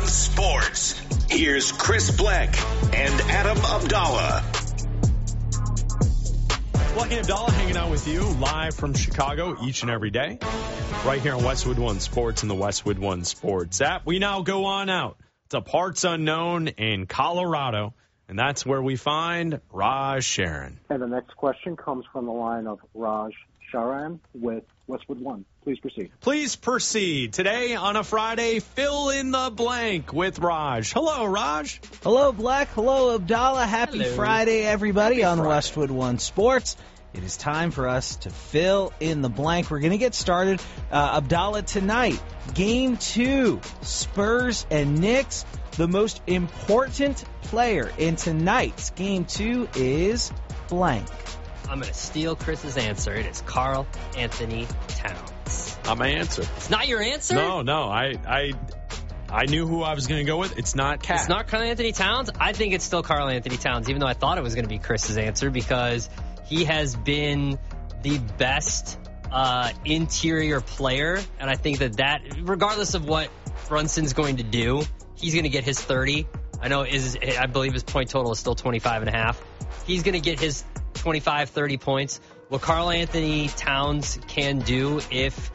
sports. Here's Chris Bleck and Adam Abdallah. Bleck and Abdallah hanging out with you live from Chicago each and every day. Right here on Westwood One Sports and the Westwood One Sports app. We now go on out to parts unknown in Colorado, and that's where we find Raj Sharon. And the next question comes from the line of Raj Sharan with Westwood One. Please proceed. Please proceed. Today on a Friday, fill in the blank with Raj. Hello, Raj. Hello, Bleck. Hello, Abdallah. Happy Friday, everybody, on Westwood One Sports. It is time for us to fill in the blank. We're going to get started. Abdallah, tonight, Game 2, Spurs and Knicks. The most important player in tonight's Game 2 is blank. I'm going to steal Chris's answer. It is Karl Anthony Towns. Not my answer. It's not your answer? No. I knew who I was going to go with. It's not Cat. It's not Karl Anthony Towns? I think it's still Karl Anthony Towns, even though I thought it was going to be Chris's answer, because he has been the best interior player, and I think that regardless of what Brunson's going to do, he's going to get his 30. I believe his point total is still 25.5. He's going to get his 25, 30 points. What Karl Anthony Towns can do if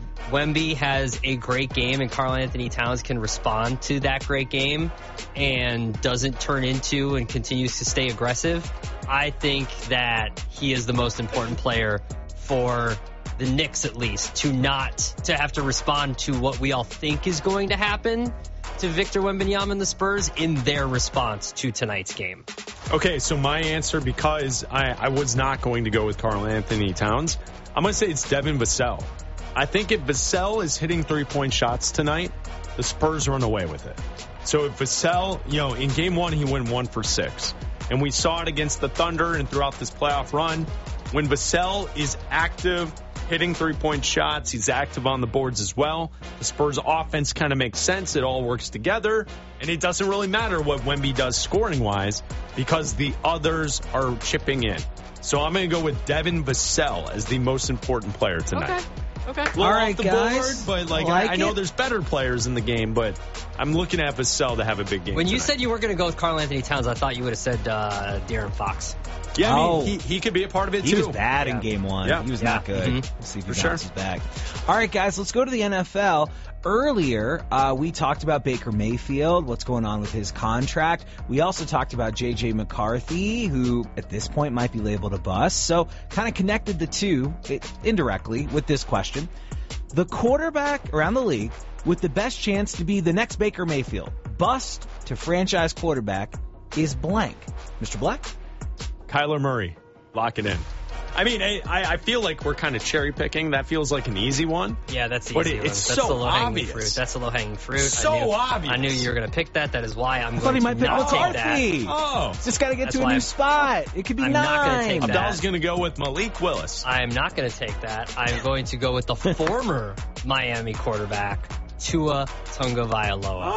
Wemby has a great game and Karl Anthony Towns can respond to that great game and doesn't turn into and continues to stay aggressive, I think that he is the most important player for the Knicks, at least, to have to respond to what we all think is going to happen to Victor Wembanyama and the Spurs in their response to tonight's game. Okay, so my answer, because I was not going to go with Karl Anthony Towns, I'm going to say it's Devin Vassell. I think if Vassell is hitting three-point shots tonight, the Spurs run away with it. So if Vassell, in Game 1, he went 1 for 6. And we saw it against the Thunder and throughout this playoff run. When Vassell is active, hitting three-point shots, he's active on the boards as well. The Spurs offense kind of makes sense. It all works together. And it doesn't really matter what Wemby does scoring-wise because the others are chipping in. So I'm going to go with Devin Vassell as the most important player tonight. Okay. All right, guys. Board, but I know there's better players in the game, but I'm looking at Vassell to have a big game. When you tonight. said you weren't going to go with Karl Anthony Towns, I thought you would have said De'Aaron Fox. Yeah, I mean, he could be a part of it, too. He was bad in Game 1. Yeah. He was not good. Mm-hmm. Let's see if he bounces back. All right, guys, let's go to the NFL. Earlier, we talked about Baker Mayfield, what's going on with his contract. We also talked about J.J. McCarthy, who at this point might be labeled a bust. So kind of connected the two indirectly with this question. The quarterback around the league with the best chance to be the next Baker Mayfield, bust to franchise quarterback, is blank. Mr. Bleck? Kyler Murray. Lock it in. I mean, I feel like we're kind of cherry picking. That feels like an easy one. Yeah, that's the but easy one. It's That's so the low-hanging obvious. fruit. That's the low-hanging fruit. Obvious. I knew you were going to pick that. That is why I'm thought going he might to pick not take McCarthy. that. Oh. Just got to get That's to a why new spot. It could be I'm 9. not gonna take that. Abdal's going to go with Malik Willis. I am not going to take that. I'm going to go with the former Miami quarterback, Tua Tagovailoa.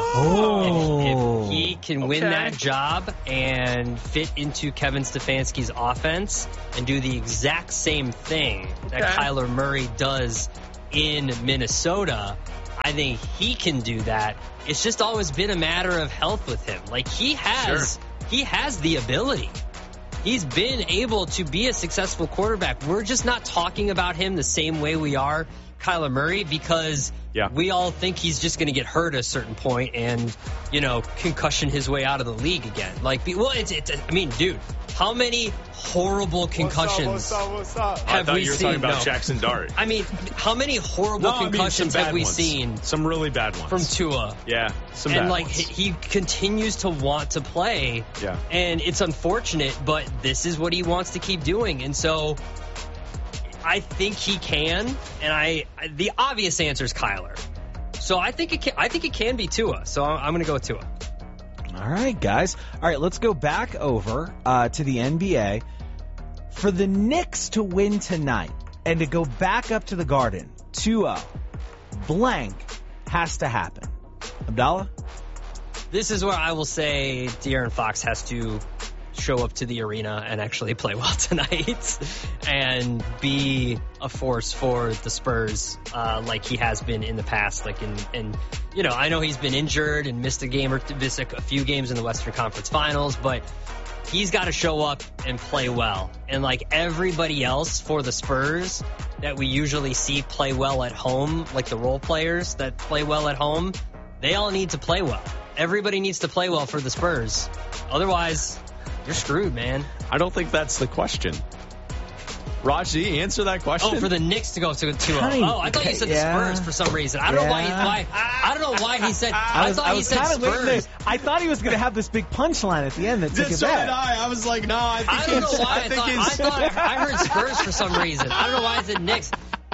If he can win that job and fit into Kevin Stefanski's offense and do the exact same thing that Kyler Murray does in Minnesota, I think he can do that. It's just always been a matter of health with him. Like, he has the ability. He's been able to be a successful quarterback. We're just not talking about him the same way we are Kyler Murray, because we all think he's just going to get hurt at a certain point and, concussion his way out of the league again. I mean, dude, how many horrible concussions have we you were seen? talking about Jackson Dart. I mean, how many horrible concussions have we seen? Some really bad ones. From Tua. Yeah, some bad ones. He continues to want to play. Yeah. And it's unfortunate, but this is what he wants to keep doing. And so I think he can, and the obvious answer is Kyler. So I think it can be Tua. So I'm going to go with Tua. All right, guys. All right, let's go back over to the NBA. For the Knicks to win tonight and to go back up to the Garden 2-0, blank has to happen. Abdallah? This is where I will say De'Aaron Fox has to show up to the arena and actually play well tonight and be a force for the Spurs like he has been in the past, like in I know he's been injured and missed a few games in the Western Conference Finals, but he's got to show up and play well. And like everybody else for the Spurs that we usually see play well at home, like the role players that play well at home, they all need to play well. Everybody needs to play well for the Spurs. Otherwise, you're screwed, man. I don't think that's the question. Raj, did you answer that question? Oh, for the Knicks to go to 2-0. Oh, I thought you said the Spurs for some reason. I don't know why. I don't know why he said. I thought he said Spurs. I thought he was going to have this big punchline at the end that took it so back. did I. I was like, no, I think I don't know why. I heard Spurs for some reason. I don't know why I said Knicks.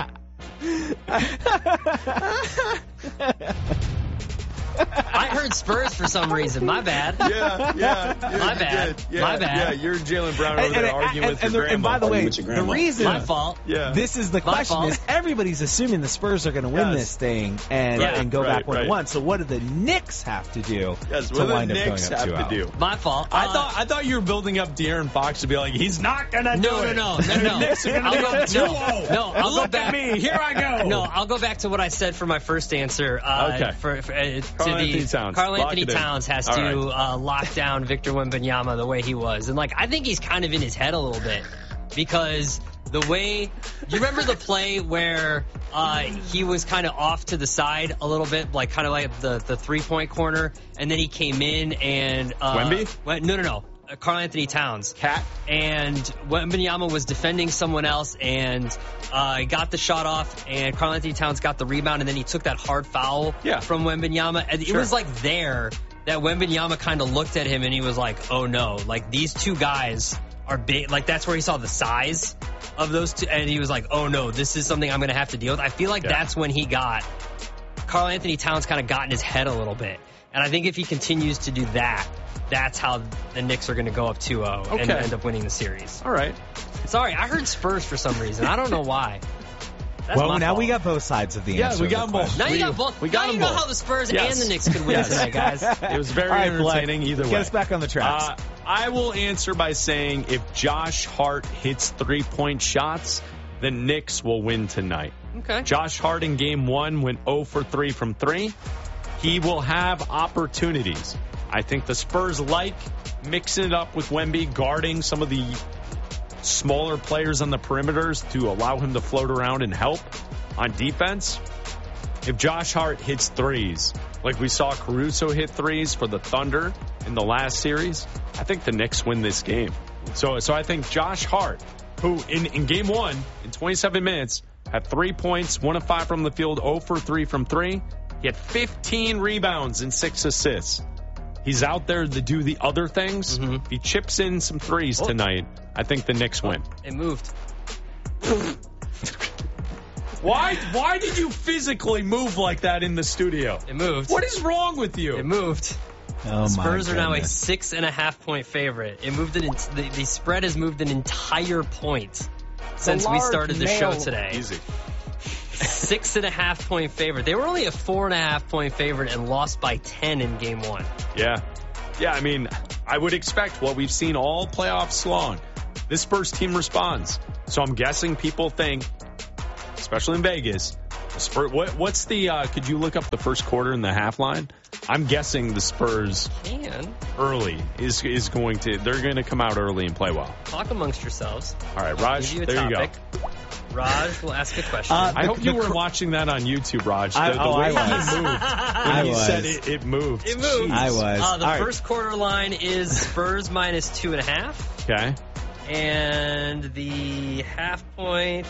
I heard Spurs for some reason. My bad. Yeah. My bad. Yeah, My bad. Yeah, you're Jalen Brown over there arguing with your grandma. And by the way, the reason My fault. this is the question is everybody's assuming the Spurs are going to win this thing and go back 1-1. So what do the Knicks have to do to wind up going up 2-0? My fault. I thought you were building up De'Aaron Fox to be like, he's not going to do it. No. The Knicks are going to go 2-0. No, I'll Look go back. at me. Here I go. No, I'll go back to what I said for my first answer. Okay. Carl Anthony Towns has to lock down Victor Wembanyama the way he was. And, I think he's kind of in his head a little bit because the way – you remember the play where he was kind of off to the side a little bit, kind of like the three-point corner, and then he came in and Wemby? No. Carl Anthony Towns. Cat. And Wembanyama was defending someone else and got the shot off, and Carl Anthony Towns got the rebound, and then he took that hard foul from Wembanyama. And it was there that Wembanyama kind of looked at him and he was like, oh no, these two guys are big. That's where he saw the size of those two, and he was like, oh no, this is something I'm going to have to deal with. I feel like that's when Carl Anthony Towns kind of got in his head a little bit. And I think if he continues to do that, that's how the Knicks are going to go up 2-0 and end up winning the series. All right. Sorry, I heard Spurs for some reason. I don't know why. That's well, now fault. we got both sides of the answer. Yeah, we got both. Now you got both. We got now you them know both. how the Spurs and the Knicks could win tonight, guys. It was very entertaining either way. Get us back on the tracks. I will answer by saying if Josh Hart hits 3-point shots, the Knicks will win tonight. Okay. Josh Hart in game 1 went 0 for 3 from 3. He will have opportunities. I think the Spurs like mixing it up with Wemby, guarding some of the smaller players on the perimeters to allow him to float around and help on defense. If Josh Hart hits threes, like we saw Caruso hit threes for the Thunder in the last series, I think the Knicks win this game. So I think Josh Hart, who in game 1, in 27 minutes, had 3 points, 1 of 5 from the field, 0 for 3 from 3. He had 15 rebounds and 6 assists. He's out there to do the other things. Mm-hmm. He chips in some threes tonight. I think the Knicks win. It moved. Why did you physically move like that in the studio? It moved. What is wrong with you? It moved. Oh, Spurs are now a 6.5-point favorite. It moved the spread has moved an entire point since we started the show today. Easy. 6.5-point favorite. They were only a 4.5-point favorite and lost by 10 in game 1. Yeah. I mean, I would expect what we've seen all playoffs long. This Spurs team responds. So I'm guessing people think, especially in Vegas, Spurs, what's the, could you look up the first quarter and the half line? I'm guessing the Spurs early is going to, they're going to come out early and play well. Talk amongst yourselves. All right, Raj, there you go. Raj will ask a question. I hope you were watching that on YouTube, Raj. The way he moved. When you said it moved. It moved. I was. The first quarter line is Spurs minus 2.5. Okay. And the half point,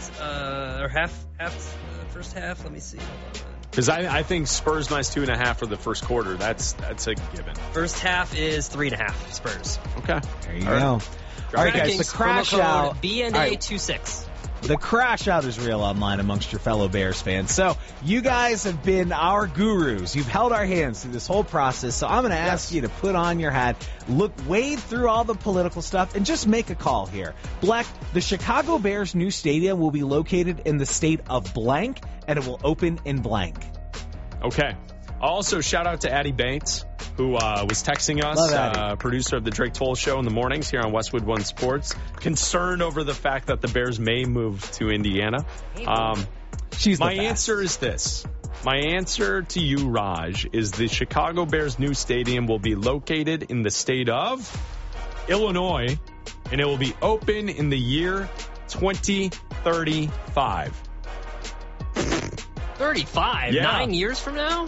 first half, let me see. Because I think Spurs minus 2.5 for the first quarter. That's a given. First half is 3.5 Spurs. Okay. There you go. All right, guys, the crash out. BNA26. The crash out is real online amongst your fellow Bears fans. So you guys have been our gurus. You've held our hands through this whole process. So I'm going to ask you to put on your hat, wade through all the political stuff, and just make a call here. Black, the Chicago Bears' new stadium will be located in the state of blank, and it will open in blank. Okay. Also, shout out to Addie Bates, who was texting us, producer of the Drake Toll Show in the mornings here on Westwood One Sports, concerned over the fact that the Bears may move to Indiana. She's my answer is this. My answer to you, Raj, is the Chicago Bears' new stadium will be located in the state of Illinois, and it will be open in the year 2035. 35? Yeah. 9 years from now?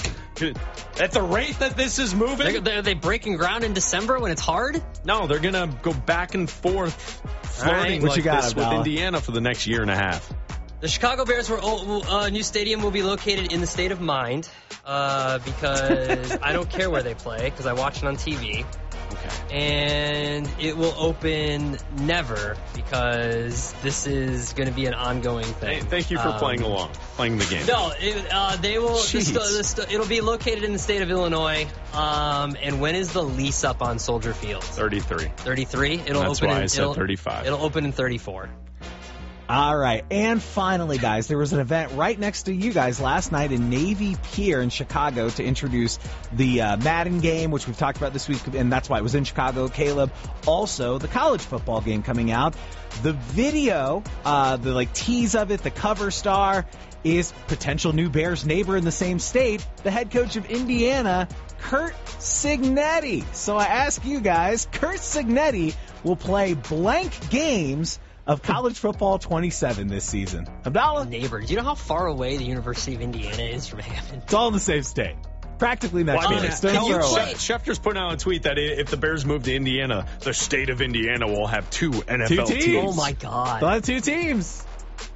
At the rate that this is moving? Are they breaking ground in December when it's hard? No, they're going to go back and forth flirting What like you got, this with Abdallah? Indiana for the next year and a half. The Chicago Bears' new stadium will be located in the state of mind because I don't care where they play because I watch it on TV. Okay. And it will open never because this is going to be an ongoing thing. Hey, thank you for playing the game. No, they will. Jeez. It'll be located in the state of Illinois. And when is the lease up on Soldier Field? 33. 33. That's why I said 35. It'll open in 34. All right. And finally, guys, there was an event right next to you guys last night in Navy Pier in Chicago to introduce the Madden game, which we've talked about this week, and that's why it was in Chicago, Caleb. Also, the college football game coming out. The video, the tease of it, the cover star, is potential new Bears neighbor in the same state, the head coach of Indiana, Curt Cignetti. So I ask you guys, Curt Cignetti will play blank games of college football 27 this season. Abdallah? Neighbor. Do you know how far away the University of Indiana is from Hammond? It's all in the same state. Practically next to it. Schefter's putting out a tweet that if the Bears move to Indiana, the state of Indiana will have two NFL teams. Oh, my God. They'll have 2 teams.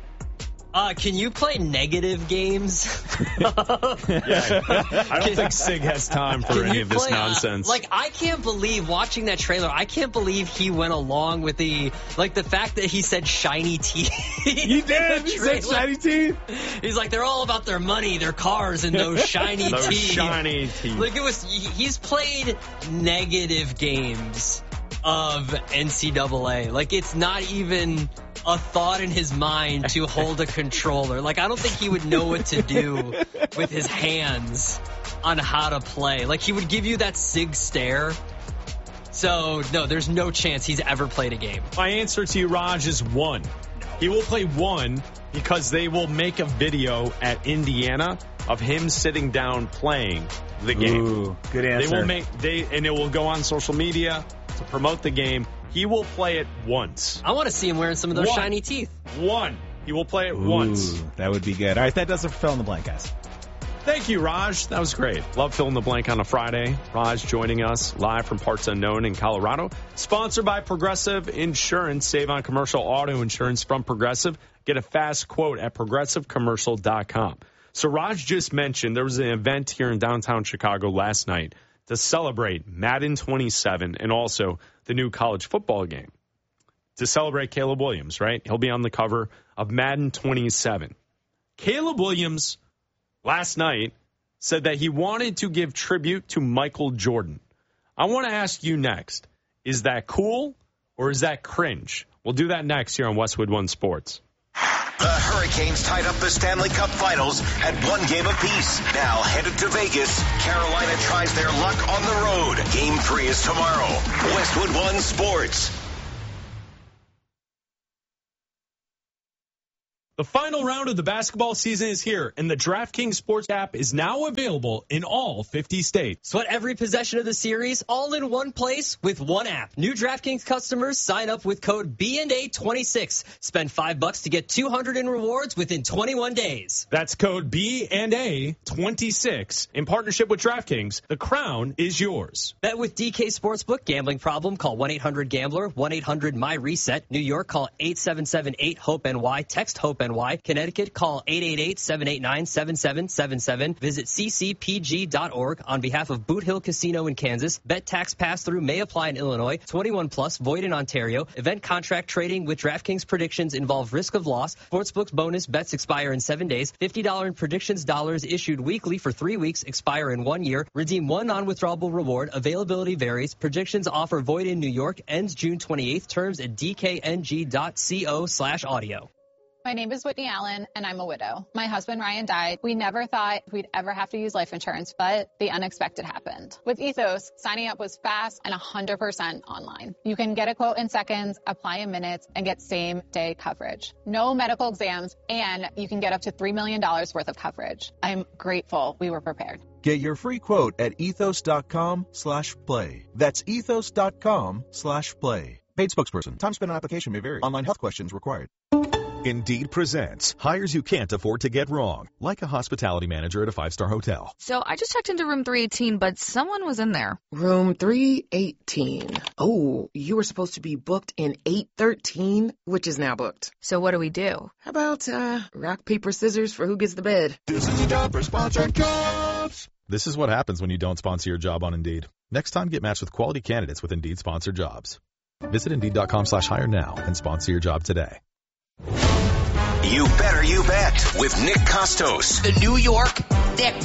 Can you play negative games? Yeah, I don't think Sig has time for any of this nonsense. I can't believe watching that trailer. I can't believe he went along with the fact that he said shiny teeth. He did. He said shiny teeth. He's like, they're all about their money, their cars, and those shiny Those teeth. shiny teeth. He's played negative games of NCAA. It's not even a thought in his mind to hold a controller. I don't think he would know what to do with his hands on how to play. He would give you that Sig stare. So, no, there's no chance he's ever played a game. My answer to you, Raj, is 1. He will play 1 because they will make a video at Indiana of him sitting down playing the game. Ooh, good answer. And it will go on social media to promote the game. He will play it once. I want to see him wearing some of those shiny teeth. 1. He will play it once. That would be good. All right, that does it for Fill in the Blank, guys. Thank you, Raj. That was great. Love Fill in the Blank on a Friday. Raj joining us live from Parts Unknown in Colorado. Sponsored by Progressive Insurance. Save on commercial auto insurance from Progressive. Get a fast quote at progressivecommercial.com. So Raj just mentioned there was an event here in downtown Chicago last night to celebrate Madden 27 and also the new college football game. To celebrate Caleb Williams, right? He'll be on the cover of Madden 27. Caleb Williams last night said that he wanted to give tribute to Michael Jordan. I want to ask you next, is that cool or is that cringe? We'll do that next here on Westwood One Sports. The Hurricanes tied up the Stanley Cup Finals at 1 game apiece. Now headed to Vegas, Carolina tries their luck on the road. Game 3 is tomorrow. Westwood One Sports. The final round of the basketball season is here, and the DraftKings Sports app is now available in all 50 states. Sweat every possession of the series all in one place with one app. New DraftKings customers sign up with code BNA26. Spend $5 to get $200 in rewards within 21 days. That's code BNA26. In partnership with DraftKings, the crown is yours. Bet with DK Sportsbook. Gambling problem? Call 1-800-GAMBLER, 1-800-MY-RESET. New York, call 877-8-HOPE-NY. Text HOPE-NY. Connecticut, call 888-789-7777. Visit ccpg.org. On behalf of Boot Hill Casino in Kansas, bet tax pass-through may apply in Illinois. 21 plus, void in Ontario. Event contract trading with DraftKings predictions involve risk of loss. Sportsbook's bonus bets expire in 7 days. $50 in predictions dollars issued weekly for 3 weeks, expire in 1 year. Redeem one non-withdrawable reward. Availability varies. Predictions offer void in New York. Ends June 28th. Terms at dkng.co/audio. My name is Whitney Allen, and I'm a widow. My husband, Ryan, died. We never thought we'd ever have to use life insurance, but the unexpected happened. With Ethos, signing up was fast and 100% online. You can get a quote in seconds, apply in minutes, and get same-day coverage. No medical exams, and you can get up to $3 million worth of coverage. I'm grateful we were prepared. Get your free quote at ethos.com/play. That's ethos.com/play. Paid spokesperson. Time spent on application may vary. Online health questions required. Indeed presents hires you can't afford to get wrong, like a hospitality manager at a 5-star hotel. So I just checked into room 318, but someone was in there. Room 318. Oh, you were supposed to be booked in 813, which is now booked. So what do we do? How about rock, paper, scissors for who gets the bed? This is a job for Sponsored Jobs. This is what happens when you don't sponsor your job on Indeed. Next time, get matched with quality candidates with Indeed Sponsored Jobs. Visit Indeed.com/hire now and sponsor your job today. You Better You Bet with Nick Costos. The New York Knicks.